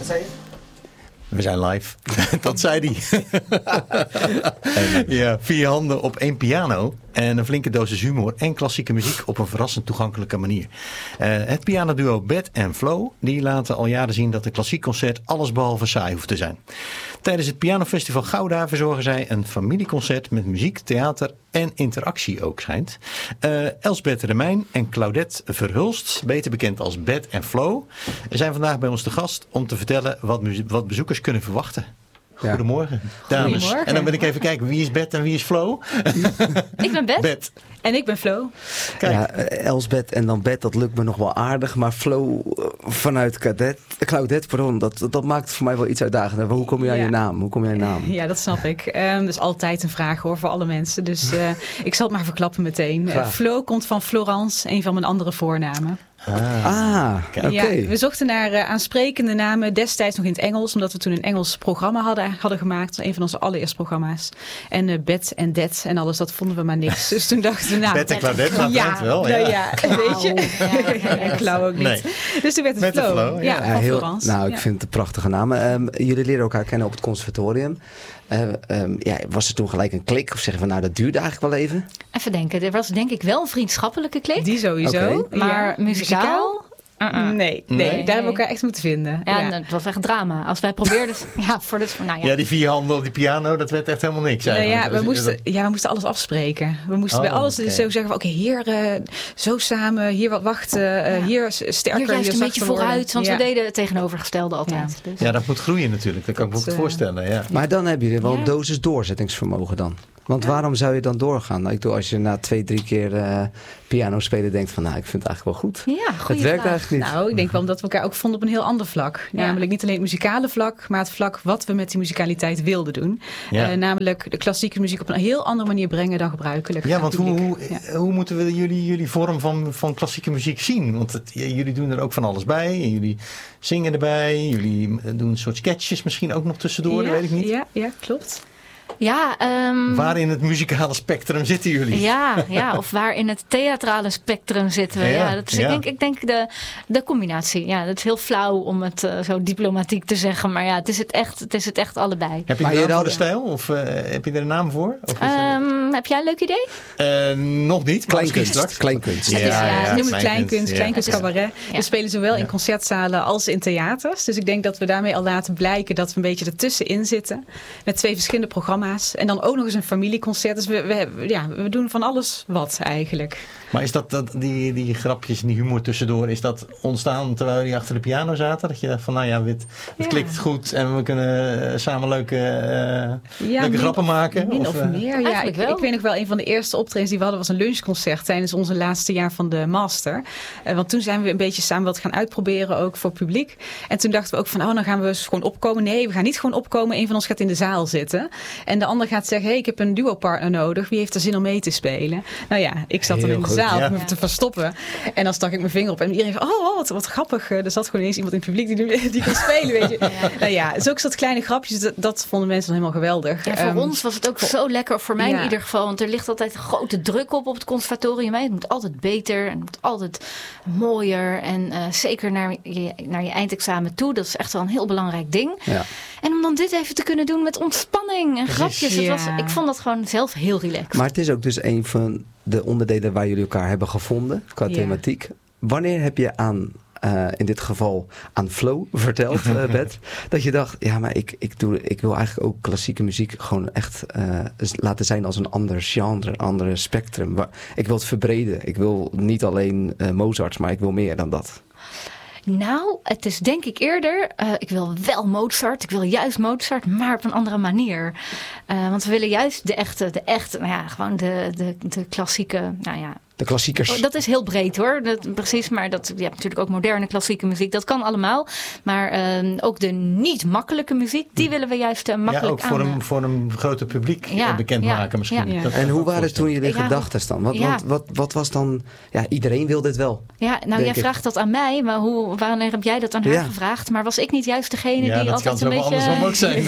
Wat zei je? We zijn live. Dat zei hij. Ja, 4 handen op 1 piano. En een flinke dosis humor en klassieke muziek op een verrassend toegankelijke manier. Het pianoduo Bed en Flow die laten al jaren zien dat een klassiek concert allesbehalve saai hoeft te zijn. Tijdens het pianofestival Gouda verzorgen zij een familieconcert met muziek, theater en interactie ook schijnt. Elsbeth Remijn en Claudette Verhulst, beter bekend als Bed en Flow, zijn vandaag bij ons te gast om te vertellen wat bezoekers kunnen verwachten. Goedemorgen, dames. Goedemorgen. En dan ben ik even kijken, wie is Bed en wie is Flo? Ik ben Bed. Bed. En ik ben Flo. Kijk. Ja, Elsbeth en dan Bed, dat lukt me nog wel aardig. Maar Flo vanuit Claudette, pardon, dat maakt het voor mij wel iets uitdagender. Hoe kom je aan je naam? Ja, dat snap ik. Dat is altijd een vraag hoor, voor alle mensen. Dus ik zal het maar verklappen meteen. Flo komt van Florence, een van mijn andere voornamen. Oké. Ja, we zochten naar aansprekende namen, destijds nog in het Engels, omdat we toen een Engels programma hadden gemaakt. Een van onze allereerste programma's. En Bed en Det en alles, dat vonden we maar niks. Dus toen dachten we, nou... Bed en Claudette, dat wel. Ja, weet je. En Klauw ook niet. Nee. Dus toen werd het Flo. Flo, ja. Van Florence. Ik vind het een prachtige naam. Jullie leren elkaar kennen op het conservatorium. Was er toen gelijk een klik? Of zeggen we, nou, dat duurde eigenlijk wel even? Even denken. Er was denk ik wel een vriendschappelijke klik. Die sowieso. Okay. Maar muzikaal? Nee, daar hebben we elkaar echt moeten vinden. Ja, het was echt drama. Als wij probeerden... Ja, die 4 handen op die piano, dat werd echt helemaal niks eigenlijk. We moesten alles afspreken. We moesten bij alles zo zeggen van, oké, hier zo samen, hier wat wachten, hier sterker. Hier juist een beetje vooruit, want we deden het tegenovergestelde altijd. Ja. Dus. Ja, dat moet groeien natuurlijk. Dat kan ik me goed voorstellen. Ja. Maar dan hebben jullie wel een dosis doorzettingsvermogen dan. Want waarom zou je dan doorgaan? Nou, als je na 2-3 keer piano spelen denkt van, nou, ik vind het eigenlijk wel goed. Ja, het werkt eigenlijk niet. Nou, ik denk wel omdat we elkaar ook vonden op een heel ander vlak. Ja. Namelijk niet alleen het muzikale vlak, maar het vlak wat we met die muzikaliteit wilden doen. Ja. Namelijk de klassieke muziek op een heel andere manier brengen dan gebruikelijk. Ja, want hoe moeten we jullie vorm van klassieke muziek zien? Want jullie doen er ook van alles bij. En jullie zingen erbij. Jullie doen een soort sketches misschien ook nog tussendoor, dat weet ik niet. Ja, klopt. Ja, waar in het muzikale spectrum zitten jullie? Ja, of waar in het theatrale spectrum zitten we. Ja, dat is, Ik denk de combinatie. Ja, dat is heel flauw om het zo diplomatiek te zeggen. Maar ja, het is het echt allebei. Heb je een naam voor de stijl? Of heb je er een naam voor? Of heb jij een leuk idee? Nog niet. Kleinkunst. Noem het kleinkunst cabaret. Ja. We spelen zowel in concertzalen als in theaters. Dus ik denk dat we daarmee al laten blijken dat we een beetje ertussenin zitten. Met 2 verschillende programma's. En dan ook nog eens een familieconcert. Dus we doen van alles wat eigenlijk. Maar is dat die grapjes en die humor tussendoor, is dat ontstaan terwijl jullie achter de piano zaten? Dat je dacht van, nou ja, het klikt goed en we kunnen samen leuke grappen maken? Min of meer. Ja, ik weet nog wel, een van de eerste optredens die we hadden was een lunchconcert tijdens onze laatste jaar van de master. Want toen zijn we een beetje samen wat gaan uitproberen ook voor publiek. En toen dachten we ook van, dan gaan we gewoon opkomen. Nee, we gaan niet gewoon opkomen. Een van ons gaat in de zaal zitten. En de ander gaat zeggen, ik heb een duo-partner nodig. Wie heeft er zin om mee te spelen? Nou ja, ik zat dan in de zaal om me te verstoppen. En dan stak ik mijn vinger op. En iedereen zei, wat grappig. Er zat gewoon eens iemand in het publiek die kon spelen, weet je. Nou ja, zulke soort kleine grapjes, dat vonden mensen dan helemaal geweldig. Ja, voor ons was het ook zo lekker, voor mij in ieder geval. Want er ligt altijd grote druk op het conservatorium. Het moet altijd beter en het moet altijd mooier. En zeker naar je eindexamen toe. Dat is echt wel een heel belangrijk ding. Ja. En om dan dit even te kunnen doen met ontspanning en grapjes. Ik vond dat gewoon zelf heel relaxed. Maar het is ook dus een van de onderdelen waar jullie elkaar hebben gevonden qua thematiek. Wanneer heb je in dit geval aan Flo verteld, Beth, dat je dacht, ja, maar ik wil eigenlijk ook klassieke muziek gewoon echt laten zijn als een ander genre, een andere spectrum. Ik wil het verbreden. Ik wil niet alleen Mozart, maar ik wil meer dan dat. Nou, het is denk ik eerder, ik wil wel Mozart, ik wil juist Mozart, maar op een andere manier. Want we willen juist de echte, gewoon de klassieke, de klassiekers. Dat is heel breed hoor, precies. Maar je hebt natuurlijk ook moderne klassieke muziek. Dat kan allemaal. Maar ook de niet makkelijke muziek, die willen we juist makkelijk aan. Ja, ook voor een groter publiek bekendmaken misschien. Ja. En hoe waren toen jullie gedachten dan? Wat was dan... Ja, iedereen wil dit wel. Ja, nou jij vraagt dat aan mij. Maar wanneer heb jij dat aan haar gevraagd? Maar was ik niet juist degene die altijd een beetje... Ja, dat kan ook zijn.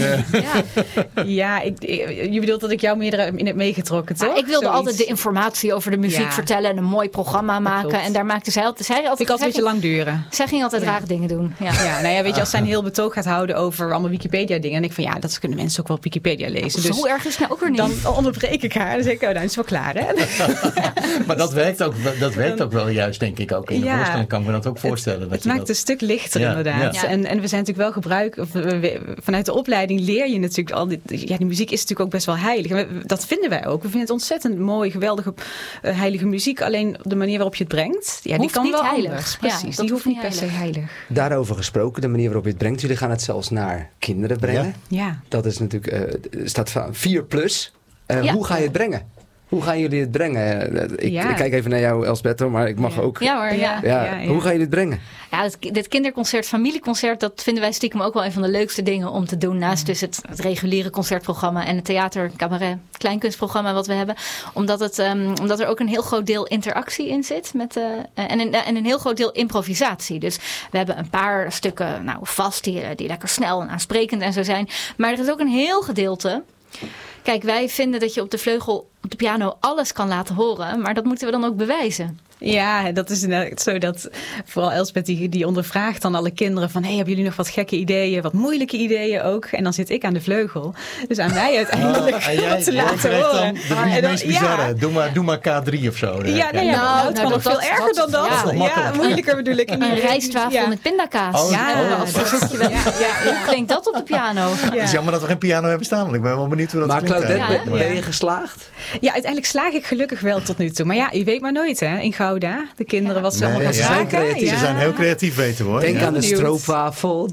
Je bedoelt dat ik jou meer in heb meegetrokken, toch? Ik wilde altijd de informatie over de muziek vertellen. voorstellen en een mooi programma maken. En daar maakte zij altijd... Vind ik altijd een beetje lang duren. Zij ging altijd rare dingen doen. Ja. Weet je, als zij een heel betoog gaat houden over allemaal Wikipedia dingen. En ik van dat kunnen mensen ook wel op Wikipedia lezen. Dus zo erg is nou ook weer niet. Dan onderbreek ik haar. Dan zeg ik, dan is het wel klaar, hè? Maar dat werkt ook wel juist, denk ik ook. In de voorstelling kan ik me dat ook voorstellen. Het maakt een stuk lichter, inderdaad. Ja. En we zijn natuurlijk wel vanuit de opleiding leer je natuurlijk al die muziek is natuurlijk ook best wel heilig. En dat vinden wij ook. We vinden het ontzettend mooi, geweldige, heilige muziek. Alleen de manier waarop je het brengt, die kan wel heilig. Anders. Precies, die hoeft niet per se heilig. Daarover gesproken, de manier waarop je het brengt. Jullie gaan het zelfs naar kinderen brengen. Ja. Dat is natuurlijk, staat van 4+. Hoe ga je het brengen? Hoe gaan jullie het brengen? Ik kijk even naar jou, Elsbeth, maar ik mag ook. Ja hoor, Hoe ga je dit brengen? Ja, dit kinderconcert, familieconcert, dat vinden wij stiekem ook wel een van de leukste dingen om te doen. Naast dus het reguliere concertprogramma en het theater, cabaret, kleinkunstprogramma wat we hebben. Omdat er ook een heel groot deel interactie in zit. En een heel groot deel improvisatie. Dus we hebben een paar stukken vast die lekker snel en aansprekend en zo zijn. Maar er is ook een heel gedeelte. Kijk, wij vinden dat je op de vleugel, op de piano alles kan laten horen. Maar dat moeten we dan ook bewijzen. Ja, dat is inderdaad zo dat vooral Elsbeth die ondervraagt dan alle kinderen van hebben jullie nog wat gekke ideeën, wat moeilijke ideeën ook? En dan zit ik aan de vleugel. Dus aan mij uiteindelijk wat te laten horen. De meest bizarre. Doe maar K3 of zo. Het kan nog veel erger dan dat. Ja, moeilijker bedoel ik. Een rijstwafel met pindakaas. Hoe klinkt dat op de piano? Het is jammer dat we geen piano hebben staan, want ik ben wel benieuwd hoe dat klinkt. Maar Claudette, ben je geslaagd? Ja, uiteindelijk slaag ik gelukkig wel tot nu toe. Maar je weet maar nooit hè, in Gouda. De kinderen wat ze allemaal gaan maken. Ze zijn heel creatief, weten we hoor. Denk aan de stroopwafel.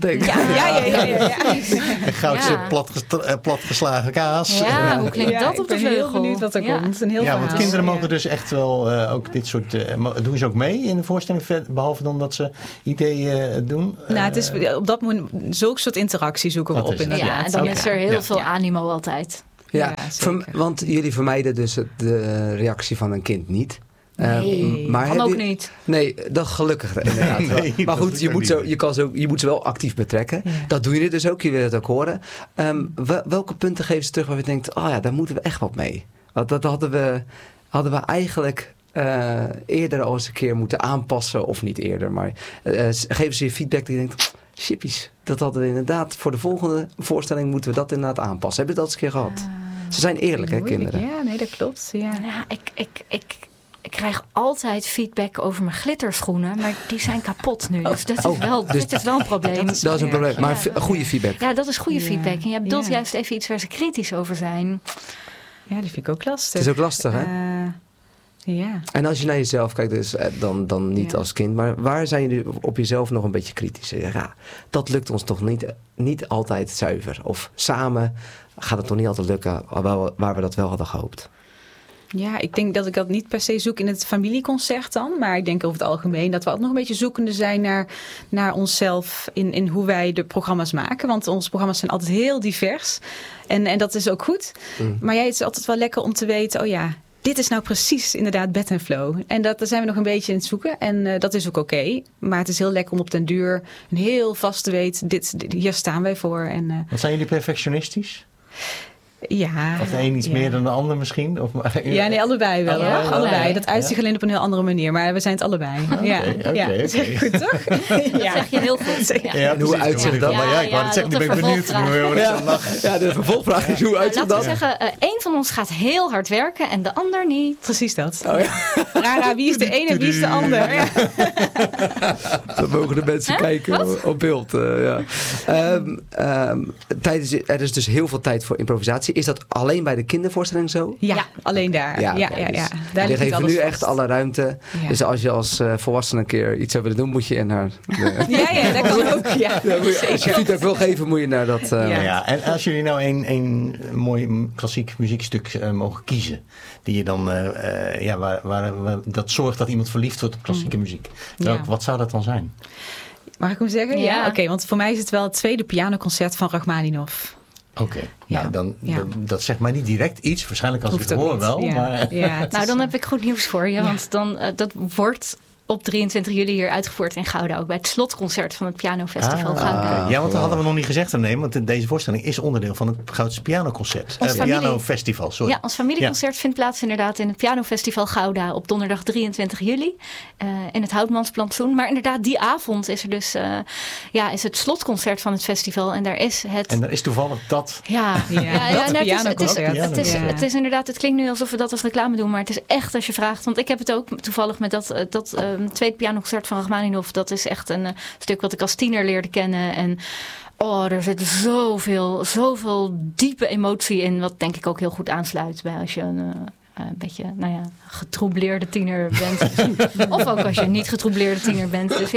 En goudse platgeslagen kaas. Ja, hoe klinkt dat op de vleugel? Ik ben heel benieuwd wat er komt. Een heel verhaal. Want kinderen mogen dus echt wel ook dit soort... doen ze ook mee in de voorstelling? Behalve dan dat ze ideeën doen? Het is op dat moment zulk soort interactie zoeken we op inderdaad. Ja, en dan is er heel veel animo altijd. Ja, want jullie vermijden dus de reactie van een kind niet. Maar kan ook niet. Nee, dat gelukkig inderdaad. Maar goed, je moet ze wel actief betrekken. Ja. Dat doen jullie dus ook, jullie willen het ook horen. Welke punten geven ze terug waar je denkt, daar moeten we echt wat mee? Dat hadden we eigenlijk eerder al eens een keer moeten aanpassen. Of niet eerder, maar geven ze je feedback die je denkt, chippies, dat hadden we inderdaad voor de volgende voorstelling moeten we dat inderdaad aanpassen. Hebben we dat eens een keer gehad? Ze zijn eerlijk, hè, kinderen? Ja, nee, dat klopt. Ja. Ik krijg altijd feedback over mijn glitterschoenen, maar die zijn kapot nu. Dus dit is wel een probleem. Dat is een probleem, maar goede feedback. Ja, dat is goede feedback. En jij bedoelt juist even iets waar ze kritisch over zijn. Ja, dat vind ik ook lastig. Het is ook lastig, hè? Ja. En als je naar jezelf kijkt, dus dan niet als kind, maar waar zijn jullie op jezelf nog een beetje kritisch? Ja, dat lukt ons toch niet altijd zuiver. Of samen gaat het toch niet altijd lukken waar we dat wel hadden gehoopt. Ja, ik denk dat ik dat niet per se zoek in het familieconcert dan. Maar ik denk over het algemeen dat we ook nog een beetje zoekende zijn naar onszelf in hoe wij de programma's maken. Want onze programma's zijn altijd heel divers. En dat is ook goed. Maar het is altijd wel lekker om te weten, dit is nou precies inderdaad Bed and Flow. En daar zijn we nog een beetje in het zoeken. En dat is ook oké. Maar het is heel lekker om op den duur een heel vast te weten, hier staan wij voor. En, wat zijn jullie perfectionistisch? Ja. Of de een iets meer dan de ander misschien? Ja, nee, allebei wel. Allebei. Dat uitzicht alleen op een heel andere manier. Maar we zijn het allebei. Oké. Zeg goed, toch? Dat zeg je heel goed. Ja, hoe uitzicht dat? Maar ik wou het zeggen, nu ben ik benieuwd. De vervolgvraag is hoe uitzicht dat? Laten we zeggen, één van ons gaat heel hard werken en de ander niet. Precies dat. Rara, wie is de een en wie is de ander? Ja. Dan mogen de mensen kijken op beeld. Er is dus heel veel tijd voor improvisatie. Is dat alleen bij de kindervoorstelling zo? Ja, alleen daar. Ja. Daar ligt geven nu echt alle ruimte. Ja. Dus als je als volwassene een keer iets zou willen doen, moet je naar... Ja, dat kan ook. Ja. Als je feedback wil geven, moet je naar dat... En als jullie nou een mooi klassiek muziekstuk mogen kiezen, die je dan... waar dat zorgt dat iemand verliefd wordt op klassieke muziek. Wat zou dat dan zijn? Mag ik hem zeggen? Ja. Oké, want voor mij is het wel het tweede pianoconcert van Rachmaninov. Oké. Nou, dat zegt mij niet direct iets. Waarschijnlijk als ik het hoor wel. Ja. Maar... Nou, dan heb ik goed nieuws voor je. Want dan, dat wordt op 23 juli hier uitgevoerd in Gouda. Ook bij het slotconcert van het Pianofestival Gouda. Ja, want dat hadden we nog niet gezegd, René. Want deze voorstelling is onderdeel van het Goudse Pianoconcert. Pianofestival, sorry. Ja, ons familieconcert vindt plaats inderdaad in het Pianofestival Gouda op donderdag 23 juli. In het Houtmansplantsoen. Maar inderdaad, die avond is er dus is het slotconcert van het festival. En daar is het... En daar is toevallig dat... Het is inderdaad, het klinkt nu alsof we dat als reclame doen. Maar het is echt als je vraagt. Want ik heb het ook toevallig met dat tweede pianoconcert van Rachmaninov. Dat is echt een stuk wat ik als tiener leerde kennen. En er zit zoveel diepe emotie in. Wat denk ik ook heel goed aansluit bij als je een beetje, getroubleerde tiener bent. Of ook als je niet getroubleerde tiener bent. Dus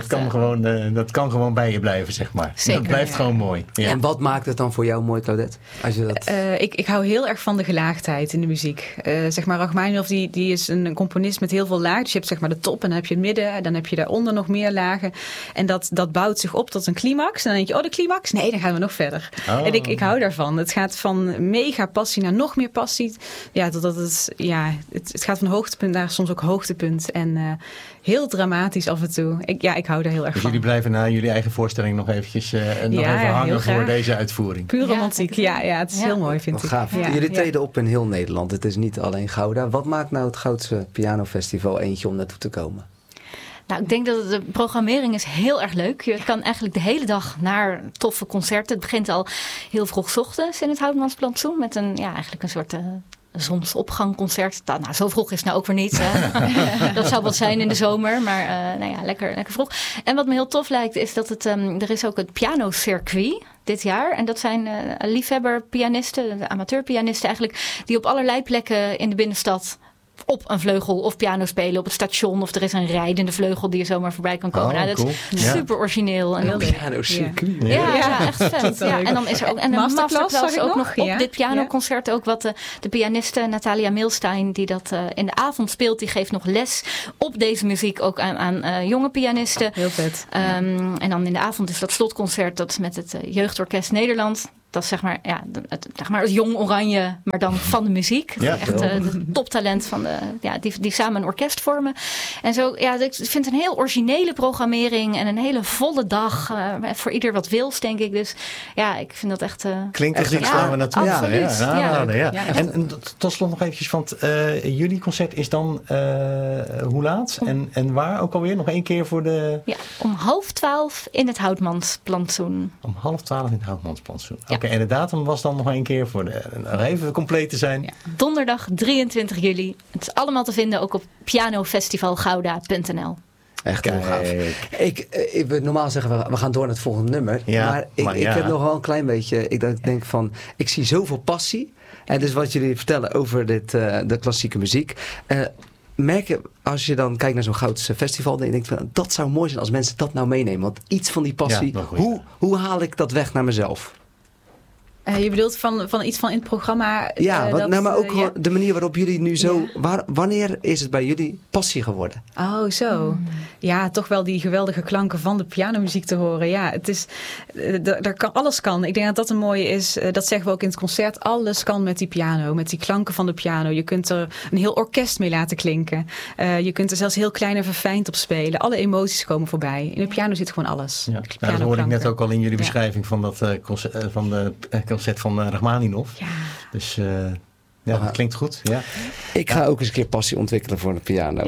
dat kan gewoon bij je blijven, zeg maar. Zeker, dat blijft gewoon mooi. Ja. En wat maakt het dan voor jou mooi, Claudette? Als je dat... Ik hou heel erg van de gelaagdheid in de muziek. Rachmaninov die is een componist met heel veel lagen. Dus je hebt zeg maar de top en dan heb je het midden. En dan heb je daaronder nog meer lagen. En dat bouwt zich op tot een climax. En dan denk je, de climax? Nee, dan gaan we nog verder. Oh. En ik hou daarvan. Het gaat van mega passie naar nog meer passie. Ja, totdat het gaat van hoogtepunt naar soms ook hoogtepunt. En heel dramatisch af en toe. Ik hou er heel erg dus van. Jullie blijven na jullie eigen voorstelling nog eventjes even hangen voor deze uitvoering. Puur romantiek. Ja, het is heel mooi, vind ik. Gaaf. Ja. Jullie treden op in heel Nederland. Het is niet alleen Gouda. Wat maakt nou het Goudse Pianofestival eentje om naartoe te komen? Nou, ik denk dat de programmering is heel erg leuk. Je kan eigenlijk de hele dag naar toffe concerten. Het begint al heel vroeg 's ochtends in het Houtmansplantsoen met eigenlijk een soort zonsopgangconcert. Zo vroeg is het nou ook weer niet. Hè? Dat zou wat zijn in de zomer, maar lekker vroeg. En wat me heel tof lijkt is dat er is ook het pianocircuit dit jaar. En dat zijn liefhebberpianisten, de amateurpianisten eigenlijk, die op allerlei plekken in de binnenstad op een vleugel of piano spelen op het station. Of er is een rijdende vleugel die er zomaar voorbij kan komen. Dat is super origineel. En een pianocircuit. Ja, echt vet. Ja, en dan is er ook een masterclass ook nog op dit pianoconcert. Ook wat de pianiste Natalia Milstein, die dat in de avond speelt, die geeft nog les op deze muziek ook aan jonge pianisten. Heel vet. En dan in de avond is dat slotconcert, dat is met het Jeugdorkest Nederland. Dat is zeg maar het Jong Oranje, maar dan van de muziek. Ja, echt de toptalent van die samen een orkest vormen. En zo, ik vind het een heel originele programmering en een hele volle dag. Voor ieder wat wils, denk ik. Dus ik vind dat echt... Klinkt als iets waar we naartoe absoluut. En tot slot nog eventjes, want jullie concert is dan hoe laat? En waar ook alweer? Nog één keer voor de... Ja, om 11:30 in het Houtmansplantsoen. Om 11:30 in het Houtmansplantsoen. Ja. Oké, en de datum was dan nog een keer voor nog even compleet te zijn. Ja. Donderdag 23 juli. Het is allemaal te vinden ook op pianofestivalgouda.nl. Echt heel gaaf. Ik wil normaal zeggen, we gaan door naar het volgende nummer. Ja, maar ik heb nog wel een klein beetje... Ik denk van, ik zie zoveel passie. En dus wat jullie vertellen over de klassieke muziek... merk je, als je dan kijkt naar zo'n Goudse festival... dan denk je van, dat zou mooi zijn als mensen dat nou meenemen. Want iets van die passie, hoe haal ik dat weg naar mezelf? Je bedoelt van iets van in het programma... Ja, maar ook de manier waarop jullie nu zo... Wanneer is het bij jullie passie geworden? Oh, zo. Ja, toch wel die geweldige klanken van de pianomuziek te horen. Ja, het is... alles kan. Ik denk dat dat een mooie is. Dat zeggen we ook in het concert. Alles kan met die piano. Met die klanken van de piano. Je kunt er een heel orkest mee laten klinken. Je kunt er zelfs heel klein en verfijnd op spelen. Alle emoties komen voorbij. In de piano zit gewoon alles. Ja. Dat hoorde ik net ook al in jullie beschrijving van dat concert van Rachmaninov. Ja. Dus dat klinkt goed. Ja. Ik ga ook eens een keer passie ontwikkelen voor de piano.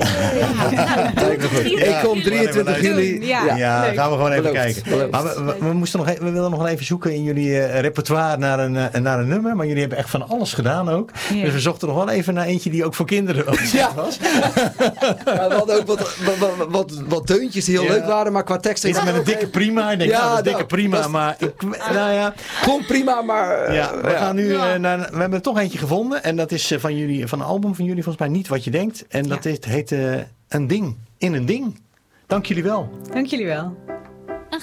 Ik kom 23 juli. Ja, gaan we gewoon even kijken. Maar we wilden nog even zoeken in jullie repertoire naar een nummer. Maar jullie hebben echt van alles gedaan ook. Ja. Dus we zochten nog wel even naar eentje die ook voor kinderen was. We hadden ook wat deuntjes die heel leuk waren. Maar qua tekst... Iets met een dikke prima. Ik denk, dat is dikke prima. Maar klonk prima, maar... we gaan nu we hebben er toch eentje gevonden. En dat is van een album van jullie, volgens mij Niet Wat Je Denkt. En dat heet Een Ding in een Ding. Dank jullie wel. Dank jullie wel.